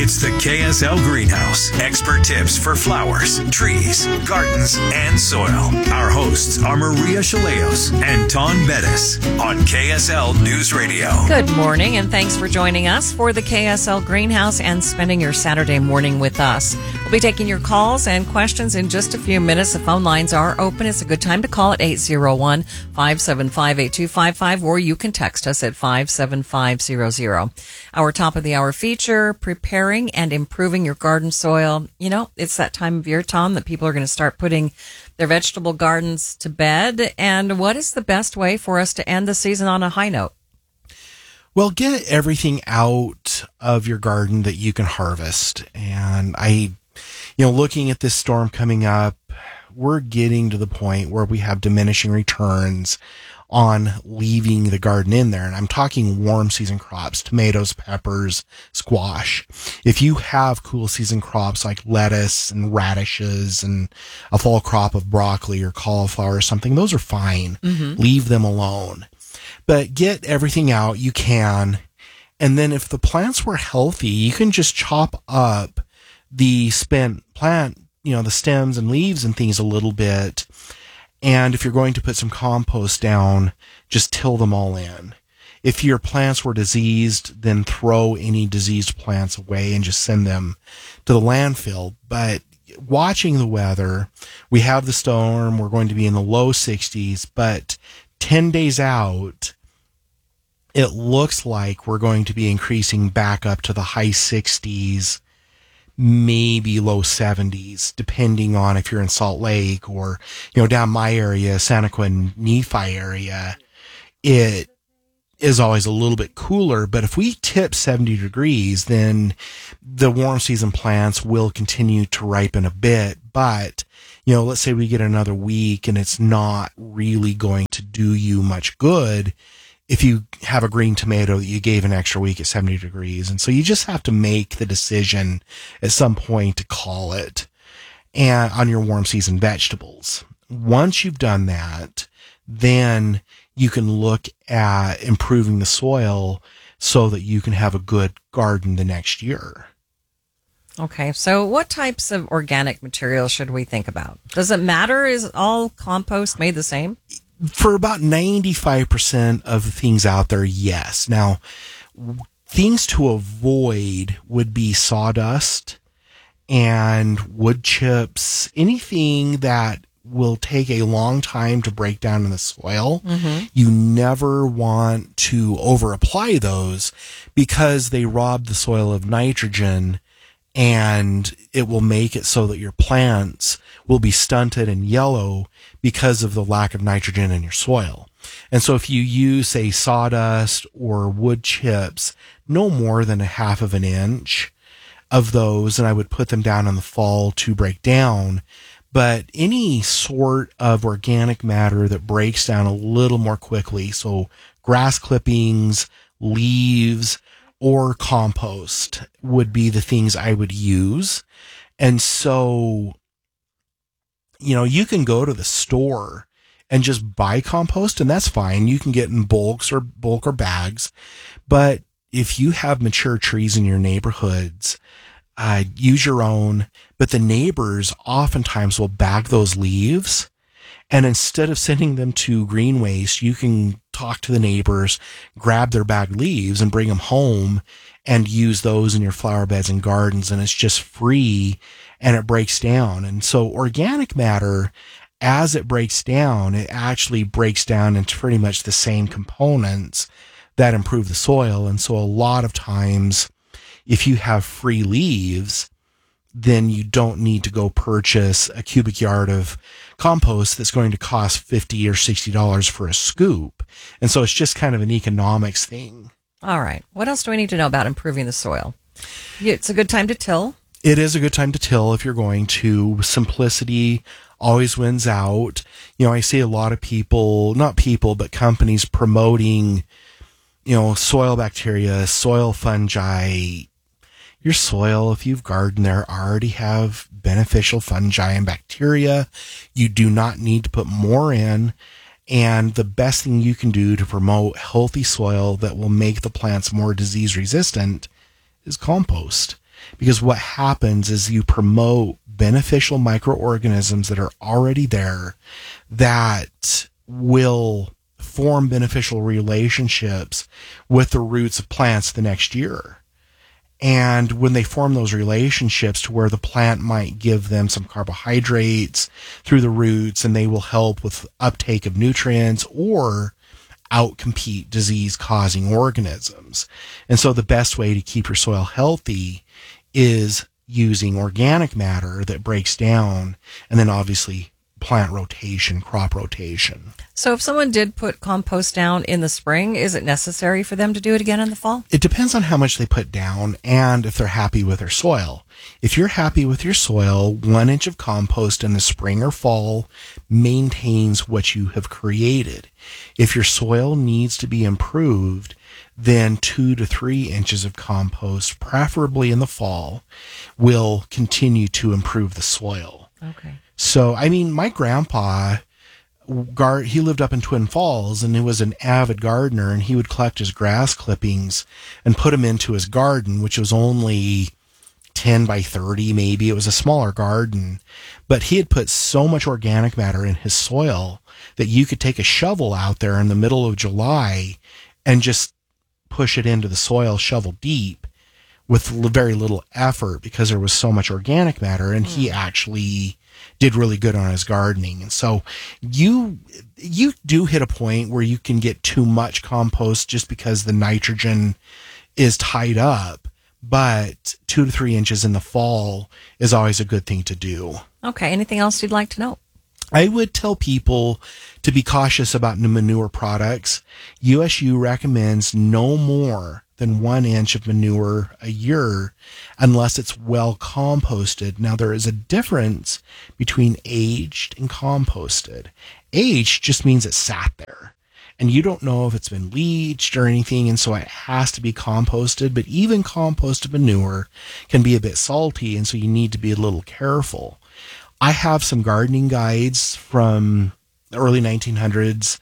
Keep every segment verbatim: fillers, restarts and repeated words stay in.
It's the K S L Greenhouse. Expert tips for flowers, trees, gardens, and soil. Our hosts are Maria Chaleos and Ton Bettis on K S L News Radio. Good morning, and thanks for joining us for the K S L Greenhouse and spending your Saturday morning with us. We'll be taking your calls and questions in just a few minutes. The phone lines are open. It's a good time to call at eight zero one, five seven five, eight two five five, or you can text us at five seven five zero zero. Our top of the hour feature, preparing and improving your garden soil. You know, it's that time of year, Tom, that people are going to start putting their vegetable gardens to bed. And what is the best way for us to end the season on a high note? Well, get everything out of your garden that you can harvest. And I, you know, looking at this storm coming up, we're getting to the point where we have diminishing returns on leaving the garden in there. And I'm talking warm season crops, tomatoes, peppers, squash. If you have cool season crops like lettuce and radishes and a fall crop of broccoli or cauliflower or something, those are fine. Mm-hmm. Leave them alone. But get everything out you can. And then if the plants were healthy, you can just chop up the spent plant, you know, the stems and leaves and things a little bit. And if you're going to put some compost down, just till them all in. If your plants were diseased, then throw any diseased plants away and just send them to the landfill. But watching the weather, we have the storm, we're going to be in the low sixties, but ten days out, it looks like we're going to be increasing back up to the high sixties, maybe low seventies, depending on if you're in Salt Lake or, you know, down my area, Seneca and Nephi area. It is always a little bit cooler, but if we tip seventy degrees, then the warm season plants will continue to ripen a bit. But, you know, let's say we get another week and it's not really going to do you much good if you have a green tomato that you gave an extra week at seventy degrees. And so you just have to make the decision at some point to call it and on your warm season vegetables. Once you've done that, then you can look at improving the soil so that you can have a good garden the next year. Okay, so what types of organic material should we think about? Does it matter? Is all compost made the same? For about ninety-five percent of the things out there, yes. Now, things to avoid would be sawdust and wood chips, anything that will take a long time to break down in the soil. Mm-hmm. You never want to over apply those because they rob the soil of nitrogen, and it will make it so that your plants will be stunted and yellow because of the lack of nitrogen in your soil. And so if you use, say, sawdust or wood chips, no more than a half of an inch of those, and I would put them down in the fall to break down. But any sort of organic matter that breaks down a little more quickly, so grass clippings, leaves, or compost would be the things I would use. And so, you know, you can go to the store and just buy compost, and that's fine. You can get in bulks or bulk or bags. But if you have mature trees in your neighborhoods, uh, use your own. But the neighbors oftentimes will bag those leaves. And instead of sending them to green waste, you can talk to the neighbors, grab their bagged leaves and bring them home and use those in your flower beds and gardens. And it's just free and it breaks down. And so organic matter, as it breaks down, it actually breaks down into pretty much the same components that improve the soil. And so a lot of times, if you have free leaves, then you don't need to go purchase a cubic yard of compost that's going to cost fifty or sixty dollars for a scoop. And so it's just kind of an economics thing. All right. What else do we need to know about improving the soil? It's a good time to till. It is a good time to till if you're going to. Simplicity always wins out. You know, I see a lot of people, not people, but companies promoting, you know, soil bacteria, soil fungi. Your soil, if you've gardened there, already have beneficial fungi and bacteria. You do not need to put more in. And the best thing you can do to promote healthy soil that will make the plants more disease resistant is compost. because what happens is you promote beneficial microorganisms that are already there that will form beneficial relationships with the roots of plants the next year. And when they form those relationships to where the plant might give them some carbohydrates through the roots, and they will help with uptake of nutrients or outcompete disease-causing organisms. And so the best way to keep your soil healthy is using organic matter that breaks down, and then obviously plant rotation, crop rotation. So if someone did put compost down in the spring, is it necessary for them to do it again in the fall? It depends on how much they put down and if they're happy with their soil. If you're happy with your soil, one inch of compost in the spring or fall maintains what you have created. If your soil needs to be improved, then two to three inches of compost, preferably in the fall, will continue to improve the soil. Okay. So, I mean, my grandpa, gar- he lived up in Twin Falls, and he was an avid gardener, and he would collect his grass clippings and put them into his garden, which was only ten by thirty, maybe. It was a smaller garden, but he had put so much organic matter in his soil that you could take a shovel out there in the middle of July and just push it into the soil shovel deep with very little effort because there was so much organic matter, and mm. he actually did really good on his gardening. And so you you do hit a point where you can get too much compost just because the nitrogen is tied up, but two to three inches in the fall is always a good thing to do. Okay. Anything else you'd like to know? I would tell people to be cautious about new manure products. U S U recommends no more than one inch of manure a year unless it's well composted. Now, there is a difference between aged and composted. Aged just means it sat there, and you don't know if it's been leached or anything, and so it has to be composted. But even composted manure can be a bit salty, and so you need to be a little careful. I have some gardening guides from the early nineteen hundreds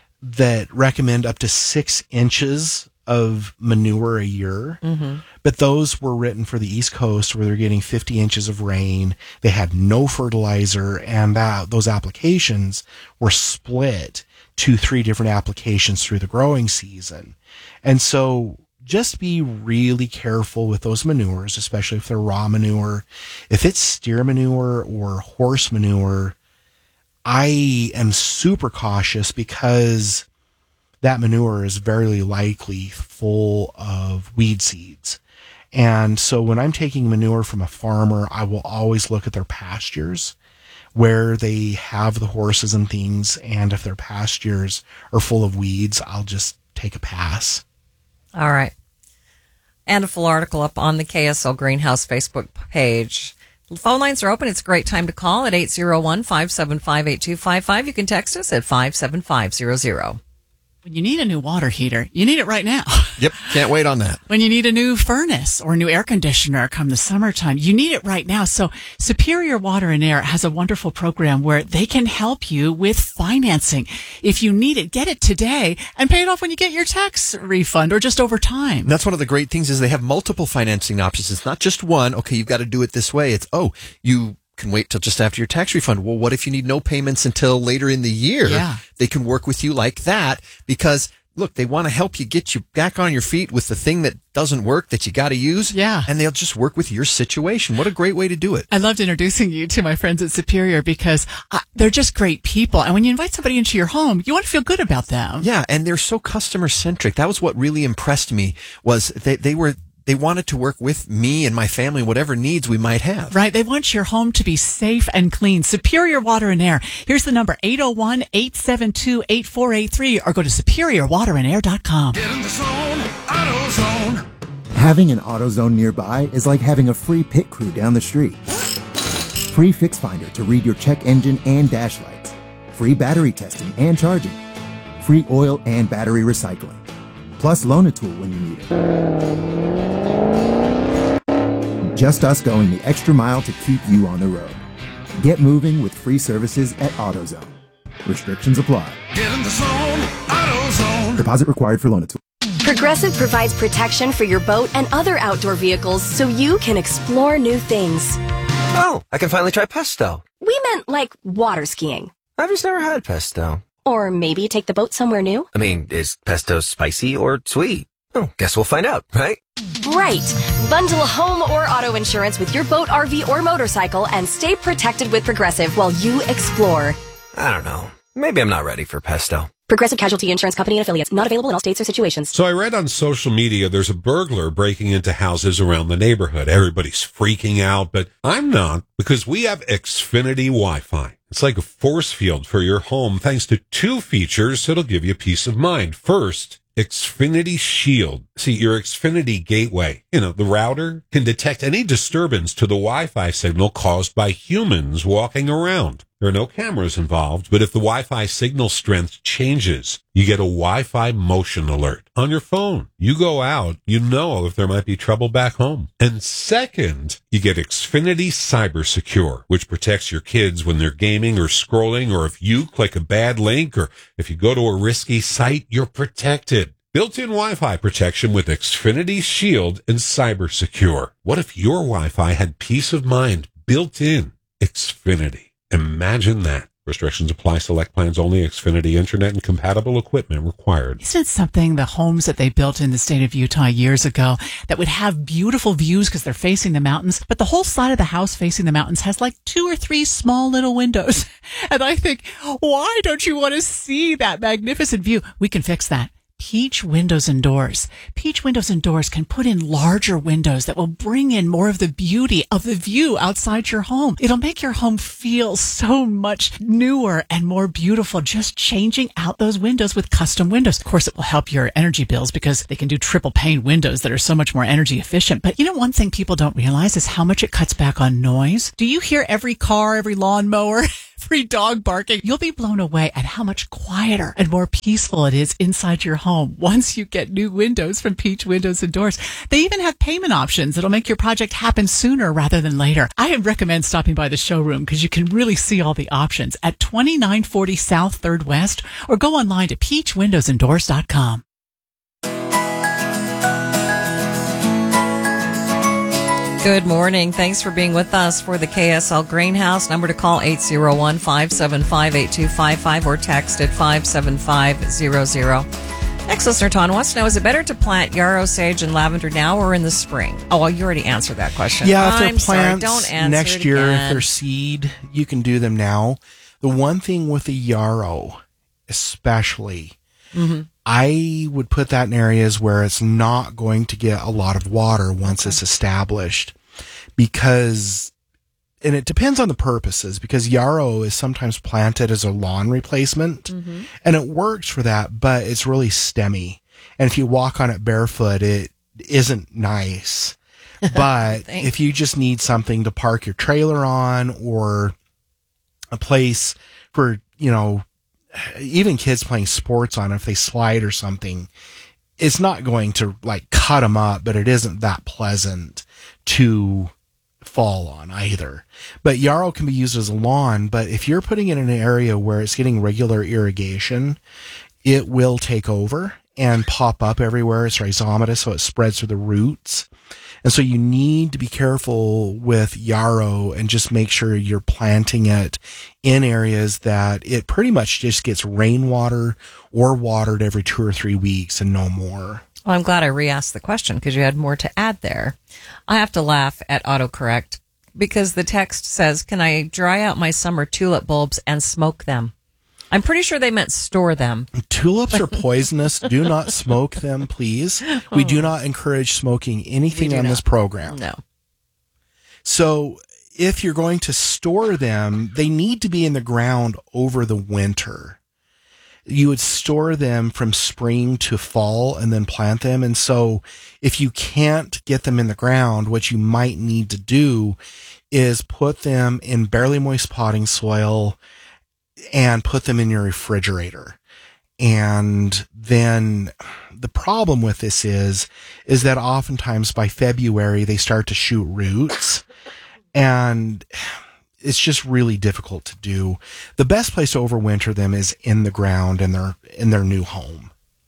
that recommend up to six inches of manure a year. Mm-hmm. But those were written for the East Coast where they're getting fifty inches of rain. They had no fertilizer, and that, those applications were split to three different applications through the growing season. And so just be really careful with those manures, especially if they're raw manure. If it's steer manure or horse manure, I am super cautious because that manure is very likely full of weed seeds. And so when I'm taking manure from a farmer, I will always look at their pastures where they have the horses and things. And if their pastures are full of weeds, I'll just take a pass. All right. And a full article up on the K S L Greenhouse Facebook page. The phone lines are open. It's a great time to call at eight oh one, five seven five, eight two five five. You can text us at five seven five zero zero. When you need a new water heater, you need it right now. Yep, can't wait on that. When you need a new furnace or a new air conditioner come the summertime, you need it right now. So Superior Water and Air has a wonderful program where they can help you with financing. If you need it, get it today and pay it off when you get your tax refund or just over time. And that's one of the great things is they have multiple financing options. It's not just one, okay, you've got to do it this way. It's, oh, you can wait till just after your tax refund. Well, what if you need no payments until later in the year? Yeah. They can work with you like that because, look, they want to help you get you back on your feet with the thing that doesn't work that you got to use. Yeah. And they'll just work with your situation. What a great way to do it. I loved introducing you to my friends at Superior because uh, they're just great people. And when you invite somebody into your home, you want to feel good about them. Yeah. And they're so customer centric. That was what really impressed me was they, they were They wanted to work with me and my family, whatever needs we might have. Right. They want your home to be safe and clean. Superior Water and Air. Here's the number, eight oh one, eight seven two, eight four eight three, or go to superior water and air dot com. Get in the zone, AutoZone. Having an AutoZone nearby is like having a free pit crew down the street. Free Fix Finder to read your check engine and dash lights. Free battery testing and charging. Free oil and battery recycling. Plus Loan-A-Tool when you need it. Just us going the extra mile to keep you on the road. Get moving with free services at AutoZone. Restrictions apply. Get in the zone, AutoZone. Deposit required for Loan-A-Tool. Progressive provides protection for your boat and other outdoor vehicles so you can explore new things. Oh, I can finally try pesto. We meant like water skiing. I've just never had pesto. Or maybe take the boat somewhere new. I mean, is pesto spicy or sweet? Oh, guess we'll find out, right? Right. Bundle home or auto insurance with your boat, R V, or motorcycle and stay protected with Progressive while you explore. I don't know. Maybe I'm not ready for pesto. Progressive Casualty Insurance Company and affiliates. Not available in all states or situations. So I read on social media there's a burglar breaking into houses around the neighborhood. Everybody's freaking out, but I'm not, because we have Xfinity Wi-Fi. It's like a force field for your home thanks to two features that'll give you peace of mind. First, Xfinity Shield. See, your Xfinity gateway, you know, the router, can detect any disturbance to the Wi-Fi signal caused by humans walking around. There are no cameras involved, but if the Wi-Fi signal strength changes, you get a Wi-Fi motion alert on your phone. You go out, you know if there might be trouble back home. And second, you get Xfinity Cyber Secure, which protects your kids when they're gaming or scrolling, or if you click a bad link, or if you go to a risky site, you're protected. Built-in Wi-Fi protection with Xfinity Shield and Cyber Secure. What if your Wi-Fi had peace of mind built in? Xfinity. Imagine that. Restrictions apply. Select plans only. Xfinity Internet and compatible equipment required. Isn't it something, the homes that they built in the state of Utah years ago that would have beautiful views because they're facing the mountains, but the whole side of the house facing the mountains has like two or three small little windows. And I think, why don't you want to see that magnificent view? We can fix that. Peach Windows and Doors. Peach Windows and Doors can put in larger windows that will bring in more of the beauty of the view outside your home. It'll make your home feel so much newer and more beautiful, just changing out those windows with custom windows. Of course, it will help your energy bills because they can do triple pane windows that are so much more energy efficient. But you know, one thing people don't realize is how much it cuts back on noise. Do you hear every car, every lawnmower, every dog barking? You'll be blown away at how much quieter and more peaceful it is inside your home once you get new windows from Peach Windows and Doors. They even have payment options that'll make your project happen sooner rather than later. I recommend stopping by the showroom because you can really see all the options at twenty-nine forty South third West, or go online to peach windows and doors dot com. Good morning. Thanks for being with us for the K S L Greenhouse. Number to call eight oh one, five seven five, eight two five five or text at five seven five zero zero. Next listener, Ton, wants to know, is it better to plant yarrow, sage, and lavender now or in the spring? Oh, well, you already answered that question. Yeah, if they're I'm sorry, plants don't answer next it year, again. if they're seed, you can do them now. The one thing with the yarrow, especially, Mm-hmm. I would put that in areas where it's not going to get a lot of water once okay. it's established, because, and it depends on the purposes, because yarrow is sometimes planted as a lawn replacement, mm-hmm. and it works for that, but it's really stemmy. And if you walk on it barefoot, it isn't nice. But if you just need something to park your trailer on, or a place for, you know, even kids playing sports on, if they slide or something, it's not going to like cut them up, but it isn't that pleasant to fall on either. But yarrow can be used as a lawn, but if you're putting it in an area where it's getting regular irrigation, it will take over and pop up everywhere. It's rhizomatous, so it spreads through the roots. And so you need to be careful with yarrow and just make sure you're planting it in areas that it pretty much just gets rainwater or watered every two or three weeks and no more. Well, I'm glad I re-asked the question because you had more to add there. I have to laugh at autocorrect because the text says, can I dry out my summer tulip bulbs and smoke them? I'm pretty sure they meant store them. Tulips are poisonous. Do not smoke them, please. We do not encourage smoking anything on not. this program. No. So if you're going to store them, they need to be in the ground over the winter. You would store them from spring to fall and then plant them. And so if you can't get them in the ground, what you might need to do is put them in barely moist potting soil and put them in your refrigerator. And then the problem with this is, is that oftentimes by February, they start to shoot roots, and it's just really difficult to do. The best place to overwinter them is in the ground in their, in their new home.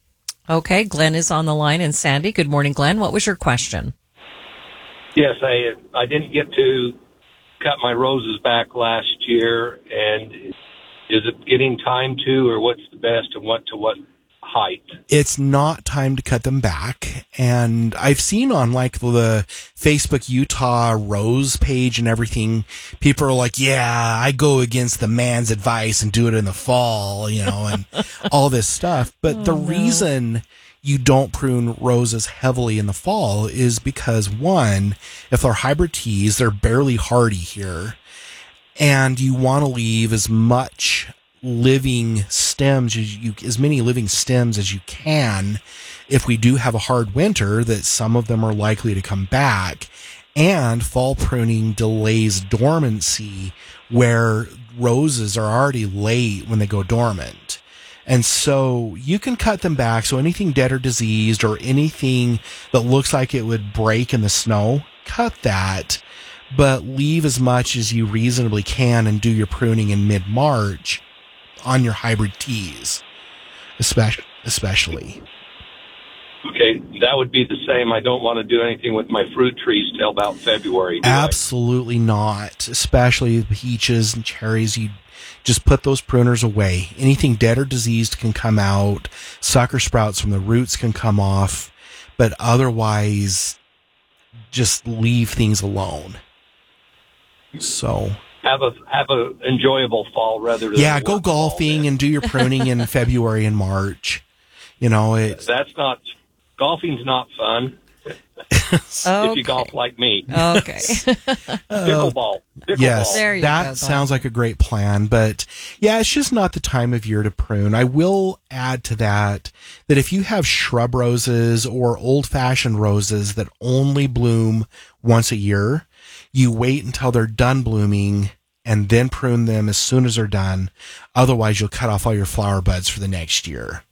Okay, Glenn is on the line. And Sandy, good morning, Glenn. What was your question? Yes, I I didn't get to cut my roses back last year, and is it getting time to, or what's the best, and what to what height? It's not time to cut them back. And I've seen on like the Facebook Utah Rose page and everything, people are like, yeah, I go against the man's advice and do it in the fall, you know, and all this stuff. But Oh, the no. reason you don't prune roses heavily in the fall is because, one, if they're hybrid teas, they're barely hardy here. And you want to leave as much living stems as you, as many living stems as you can. If we do have a hard winter, that some of them are likely to come back. And fall pruning delays dormancy, where roses are already late when they go dormant. And so you can cut them back. So anything dead or diseased, or anything that looks like it would break in the snow, cut that, but leave as much as you reasonably can and do your pruning in mid-March on your hybrid teas, especially. especially. Okay, that would be the same. I don't want to do anything with my fruit trees till about February. do I? Absolutely not, especially peaches and cherries. You just put those pruners away. Anything dead or diseased can come out. Sucker sprouts from the roots can come off, but otherwise just leave things alone. So Have a have a enjoyable fall rather than yeah, a go work golfing fall, and do your pruning in February and March. You know, then. it, That's not golfing's not fun. If you golf like me, Okay. pickleball. Pickleball. yes, There you that go, Glenn. sounds like a great plan. But yeah, it's just not the time of year to prune. I will add to that that if you have shrub roses or old-fashioned roses that only bloom once a year, you wait until they're done blooming and then prune them as soon as they're done. Otherwise, you'll cut off all your flower buds for the next year.